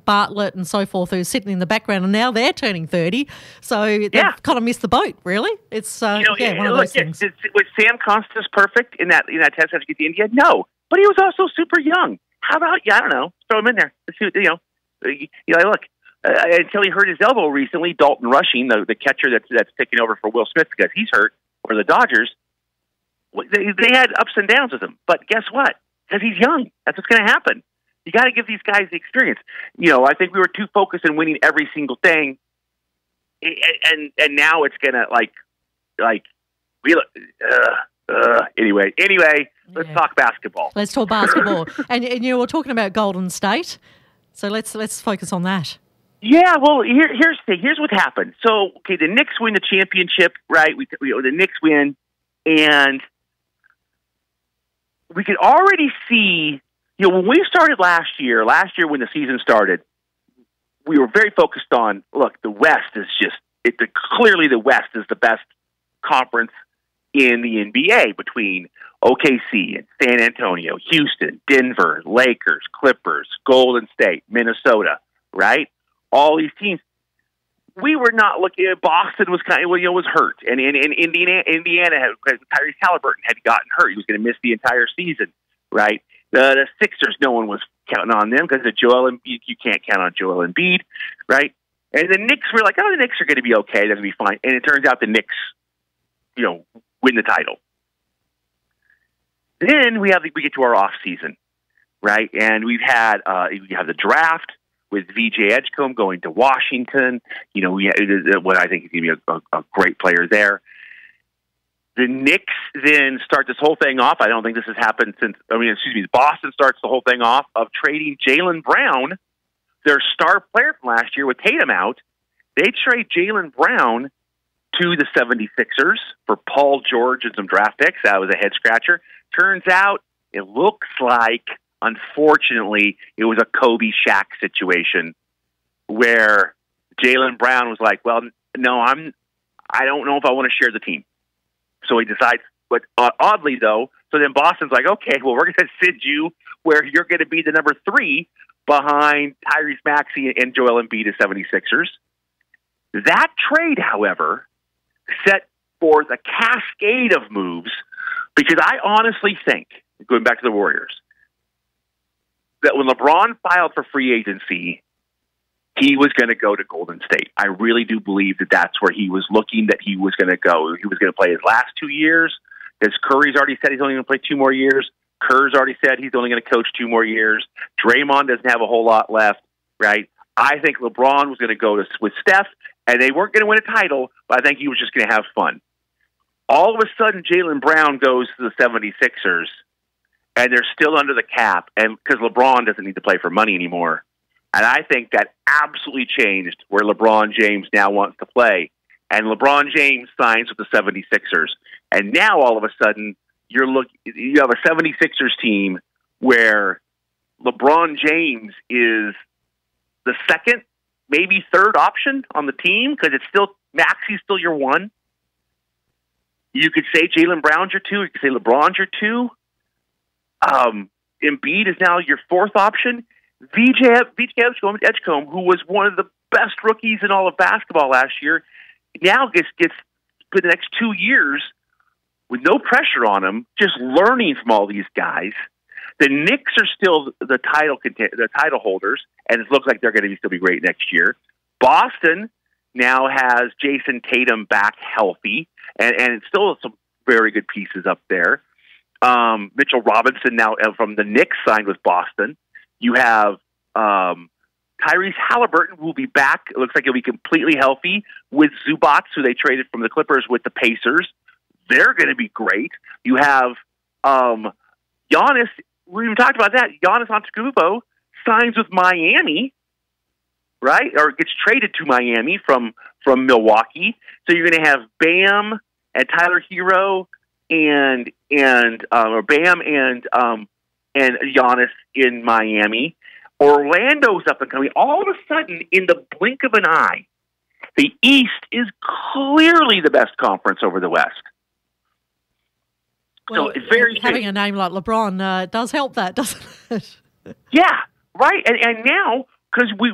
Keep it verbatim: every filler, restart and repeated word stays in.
Bartlett and so forth who's sitting in the background, and now they're turning thirty. So they've yeah. kind of missed the boat, really. It's uh, you know, yeah, one of look, those things. It, it, was Sam Costas perfect in that in that test against India? No, but he was also super young. How about, yeah, I don't know, throw him in there. Let's see what, you know, you know, look, uh, until he hurt his elbow recently, Dalton Rushing, the, the catcher that's, that's taking over for Will Smith because he's hurt, or the Dodgers, they, they had ups and downs with him. But guess what? Because he's young. That's what's going to happen. You got to give these guys the experience. You know, I think we were too focused on winning every single thing, and and, and now it's going to, like, like, we uh, uh, anyway, anyway, let's yeah. talk basketball. Let's talk basketball. and, and you were talking about Golden State, so let's let's focus on that. Yeah, well, here, here's the thing. Here's what happened. So, okay, the Knicks win the championship, right? We, we the Knicks win, and we could already see, you know, when we started last year, last year when the season started, we were very focused on, look, the West is just, it, the, clearly the West is the best conference in the N B A between O K C and San Antonio, Houston, Denver, Lakers, Clippers, Golden State, Minnesota, right? All these teams. We were not looking at Boston was kind of, well, you know, was hurt. And, and, and Indiana, Indiana had, Tyrese Halliburton had gotten hurt. He was going to miss the entire season, right? The, the Sixers, no one was counting on them because of Joel Embiid. You, you can't count on Joel Embiid, right? And the Knicks were like, oh, the Knicks are going to be okay. They're going to be fine. And it turns out the Knicks, you know, win the title. Then we have we get to our off season, right? And we've had uh, we have the draft with V J Edgecombe going to Washington. You know, we what I think is going to be a, a, a great player there. The Knicks then start this whole thing off. I don't think this has happened since. I mean, excuse me. Boston starts the whole thing off of trading Jaylen Brown, their star player from last year, with Tatum out. They trade Jaylen Brown to the seventy-sixers for Paul George and some draft picks. That was a head-scratcher. Turns out, it looks like, unfortunately, it was a Kobe Shaq situation where Jaylen Brown was like, well, no, I'm, I don't know if I want to share the team. So he decides, but uh, oddly, though, so then Boston's like, okay, well, we're going to send you where you're going to be the number three behind Tyrese Maxey and Joel Embiid to seventy-sixers. That trade, however, set forth a cascade of moves because I honestly think, going back to the Warriors, that when LeBron filed for free agency, he was going to go to Golden State. I really do believe that that's where he was looking, that he was going to go. He was going to play his last two years because Curry's already said he's only going to play two more years. Kerr's already said he's only going to coach two more years. Draymond doesn't have a whole lot left, right? I think LeBron was going to go to, with Steph, and they weren't going to win a title, but I think he was just going to have fun. All of a sudden, Jaylen Brown goes to the seventy-sixers, and they're still under the cap, and because LeBron doesn't need to play for money anymore. And I think that absolutely changed where LeBron James now wants to play. And LeBron James signs with the seventy-sixers. And now, all of a sudden, you're look, you have a seventy-sixers team where LeBron James is the second, maybe third option on the team because it's still Maxey's still your one. You could say Jaylen Brown's your two. You could say LeBron's your two. Um, Embiid is now your fourth option. V J V J Edgecombe, Edgecombe, who was one of the best rookies in all of basketball last year, now gets gets for the next two years with no pressure on him, just learning from all these guys. The Knicks are still the title the title holders, and it looks like they're going to be, still be great next year. Boston now has Jason Tatum back healthy, and, and it's still some very good pieces up there. Um, Mitchell Robinson now from the Knicks signed with Boston. You have um, Tyrese Halliburton, who will be back. It looks like he'll be completely healthy with Zubac, who they traded from the Clippers with the Pacers. They're going to be great. You have um, Giannis. We even talked about that. Giannis Antetokounmpo signs with Miami, right? Or gets traded to Miami from, from Milwaukee. So you're going to have Bam and Tyler Hero and and uh, or Bam and um, and Giannis in Miami. Orlando's up and coming. All of a sudden, in the blink of an eye, the East is clearly the best conference over the West. Well, so it's very having strange. A name like LeBron uh, does help that, doesn't it? Yeah, right. And and now, because we